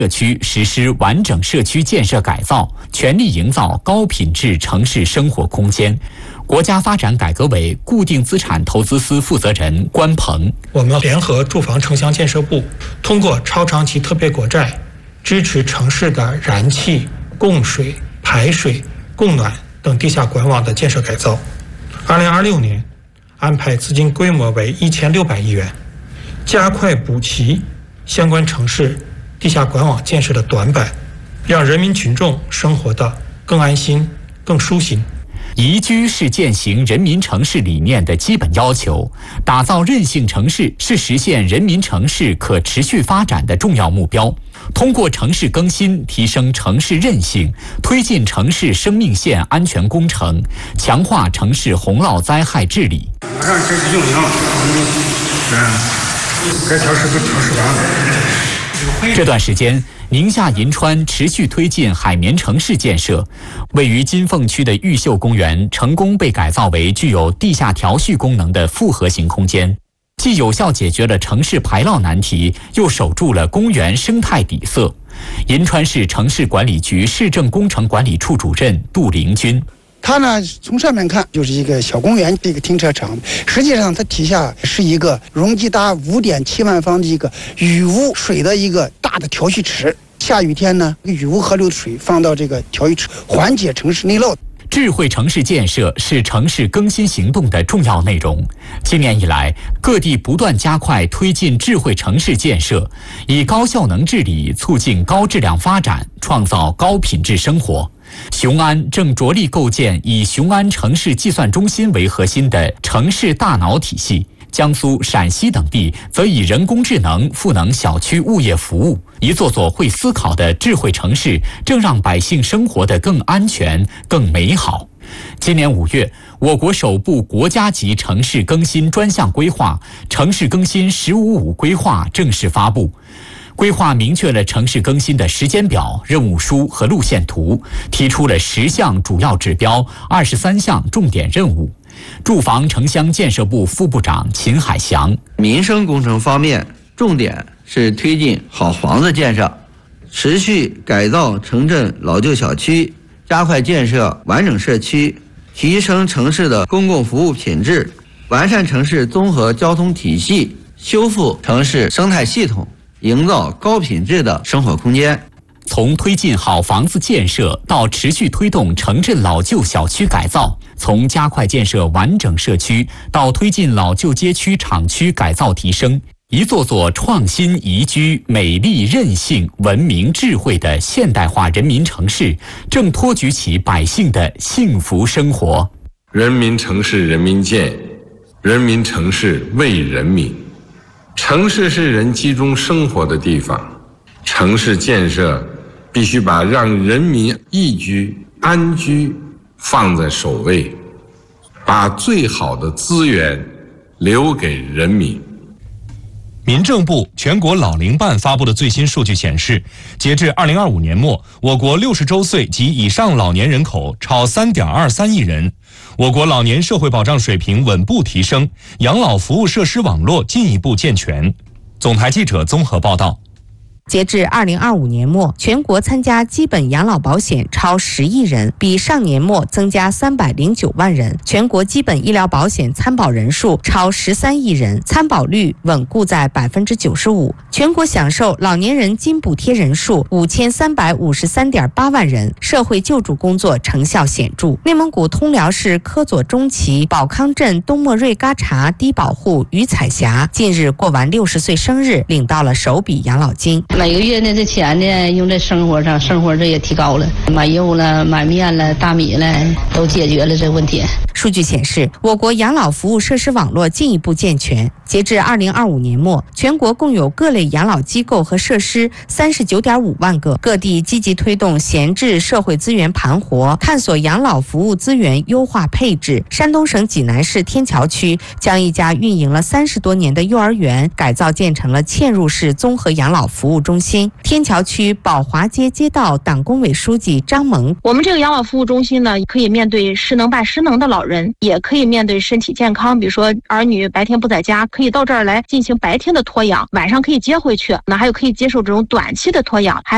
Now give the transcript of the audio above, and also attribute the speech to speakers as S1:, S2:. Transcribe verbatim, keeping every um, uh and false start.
S1: 社区实施完整社区建设改造，全力营造高品质城市生活空间。国家发展改革委固定资产投资司负责人关鹏：
S2: 我们联合住房城乡建设部，通过超长期特别国债，支持城市的燃气、供水、排水、供暖等地下管网的建设改造。二零二六年，安排资金规模为一千六百亿元，加快补齐相关城市地下管网建设的短板，让人民群众生活得更安心、更舒心。
S1: 宜居是践行人民城市理念的基本要求，打造韧性城市是实现人民城市可持续发展的重要目标。通过城市更新，提升城市韧性，推进城市生命线安全工程，强化城市洪涝灾害治理。
S3: 马上开始运营了，嗯，该调试都调试完了。
S1: 这段时间，宁夏银川持续推进海绵城市建设，位于金凤区的玉秀公园成功被改造为具有地下调蓄功能的复合型空间，既有效解决了城市排涝难题，又守住了公园生态底色。银川市城市管理局市政工程管理处主任杜凌军：
S4: 它呢，从上面看就是一个小公园，一个停车场，实际上它底下是一个容积达五点七万方的一个雨污水的一个大的调蓄池。下雨天呢，雨污河流的水放到这个调蓄池，缓解城市内涝。
S1: 智慧城市建设是城市更新行动的重要内容。今年以来，各地不断加快推进智慧城市建设，以高效能治理促进高质量发展，创造高品质生活。雄安正着力构建以雄安城市计算中心为核心的城市大脑体系，江苏、陕西等地则以人工智能赋能小区物业服务。一座座会思考的智慧城市，正让百姓生活得更安全、更美好。今年五月，我国首部国家级城市更新专项规划《城市更新“十五五”规划》正式发布。规划明确了城市更新的时间表、任务书和路线图，提出了十项主要指标、二十三项重点任务。住房城乡建设部副部长秦海翔：
S5: 民生工程方面，重点是推进好房子建设，持续改造城镇老旧小区，加快建设完整社区，提升城市的公共服务品质，完善城市综合交通体系，修复城市生态系统，营造高品质的生活空间。
S1: 从推进好房子建设到持续推动城镇老旧小区改造，从加快建设完整社区到推进老旧街区厂区改造提升，一座座创新宜居、美丽韧性、文明智慧的现代化人民城市，正托举起百姓的幸福生活。
S6: 人民城市人民建，人民城市为人民。城市是人集中生活的地方，城市建设必须把让人民宜居、安居放在首位，把最好的资源留给人民。
S7: 民政部全国老龄办发布的最新数据显示，截至二零二五年末，我国六十周岁及以上老年人口超三点二三亿人，我国老年社会保障水平稳步提升，养老服务设施网络进一步健全。总台记者综合报道。
S8: 截至二零二五年末，全国参加基本养老保险超十亿人，比上年末增加三百零九万人。全国基本医疗保险参保人数超十三亿人，参保率稳固在百分之九十五。全国享受老年人金补贴人数五千三百五十三点八万人，社会救助工作成效显著。内蒙古通辽市科佐中旗保康镇东莫瑞嘎查低保户于彩霞近日过完六十岁生日，领到了首笔养老金。
S9: 每个月呢，这钱呢用在生活上，生活这也提高了，买油了、买面了、大米了，都解决了这问题。
S8: 数据显示，我国养老服务设施网络进一步健全。截至二零二五年末，全国共有各类养老机构和设施三十九点五万个。各地积极推动闲置社会资源盘活，探索养老服务资源优化配置。山东省济南市天桥区将一家运营了三十多年的幼儿园改造建成了嵌入式综合养老服务中心。天桥区宝华街街道党工委书记张萌：
S10: 我们这个养老服务中心呢，可以面对失能半失能的老人，也可以面对身体健康，比如说儿女白天不在家，可以到这儿来进行白天的托养，晚上可以接回去，那还有可以接受这种短期的托养，还